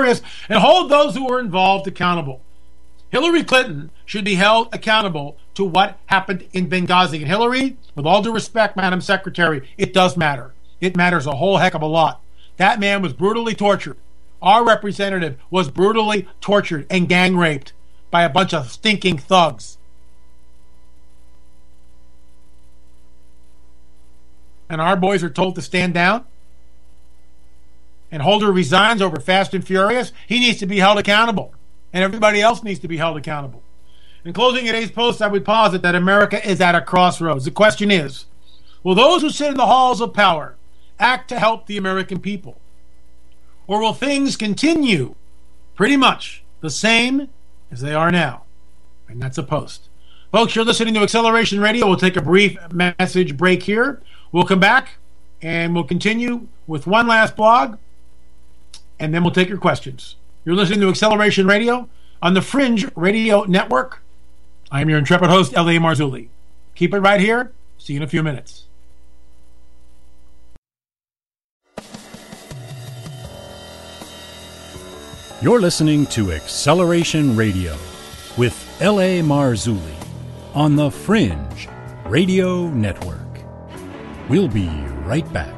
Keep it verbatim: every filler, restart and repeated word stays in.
Furious and hold those who were involved accountable. Hillary Clinton should be held accountable to what happened in Benghazi. And Hillary, with all due respect, Madam Secretary, it does matter. It matters a whole heck of a lot. That man was brutally tortured. Our representative was brutally tortured and gang raped by a bunch of stinking thugs. And our boys are told to stand down? And Holder resigns over Fast and Furious? He needs to be held accountable. And everybody else needs to be held accountable. In closing today's post, I would posit that America is at a crossroads. The question is, will those who sit in the halls of power act to help the American people? Or will things continue pretty much the same as they are now? And that's a post. Folks, you're listening to Acceleration Radio. We'll take a brief message break here. We'll come back and we'll continue with one last blog, and then we'll take your questions. You're listening to Acceleration Radio on the Fringe Radio Network. I am your intrepid host, L A. Marzulli. Keep it right here. See you in a few minutes. You're listening to Acceleration Radio with L A. Marzulli on the Fringe Radio Network. We'll be right back.